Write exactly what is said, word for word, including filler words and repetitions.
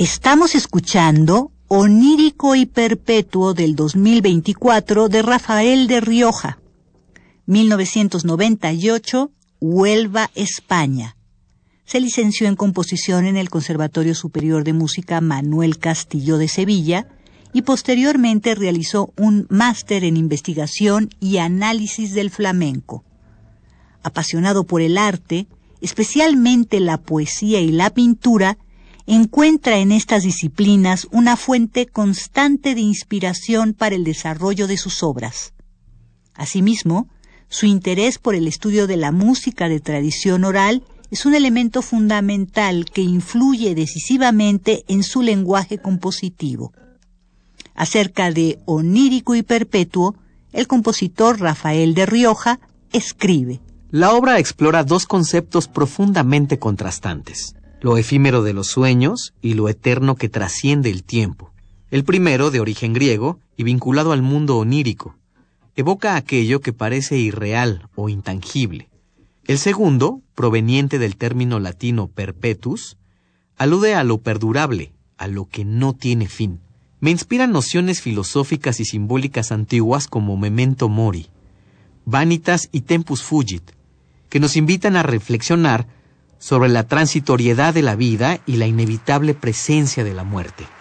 Estamos escuchando Onírico y Perpetuo del dos mil veinticuatro de Rafael de Rioja, mil novecientos noventa y ocho, Huelva, España. Se licenció en composición en el Conservatorio Superior de Música Manuel Castillo de Sevilla y posteriormente realizó un máster en investigación y análisis del flamenco. Apasionado por el arte, especialmente la poesía y la pintura, encuentra en estas disciplinas una fuente constante de inspiración para el desarrollo de sus obras. Asimismo, su interés por el estudio de la música de tradición oral es un elemento fundamental que influye decisivamente en su lenguaje compositivo. Acerca de Onírico y Perpetuo, el compositor Rafael de Rioja escribe: La obra explora dos conceptos profundamente contrastantes: lo efímero de los sueños y lo eterno que trasciende el tiempo. El primero, de origen griego y vinculado al mundo onírico, evoca aquello que parece irreal o intangible. El segundo, proveniente del término latino perpetus, alude a lo perdurable, a lo que no tiene fin. Me inspiran nociones filosóficas y simbólicas antiguas como memento mori, vanitas y tempus fugit, que nos invitan a reflexionar sobre la transitoriedad de la vida y la inevitable presencia de la muerte.